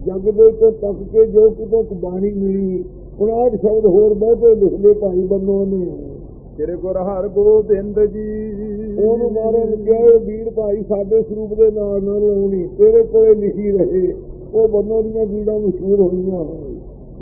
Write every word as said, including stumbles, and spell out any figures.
ਜਗ ਦੇ ਤੋਂ ਤੱਕ ਕੇ ਜੋ ਕਿਤੋਂ ਬਾਣੀ ਮਿਲੀ ਉਨਾਹਠ ਸ਼ਬਦ ਹੋਰ ਬਹੁਤੇ ਲਿਖ ਲਏ ਭਾਈ ਬੰਨੋ ਨੇ। ਤੇਰੇ ਗੁਰ ਹਰ ਗੋਬਿੰਦ ਜੀ ਉਹਨੂੰ ਮਾਰਨ ਲੱਗਿਆ ਇਹ ਬੀੜ ਭਾਈ ਸਾਡੇ ਸਰੂਪ ਦੇ ਨਾਲ ਨਾਲ ਲਾਉਣੀ ਤੇਰੇ ਕੋਲੇ ਲਿਖੀ ਰਹੇ। ਉਹ ਬੰਨੋ ਦੀਆਂ ਬੀੜਾਂ ਮਸ਼ਹੂਰ ਹੋਈਆਂ।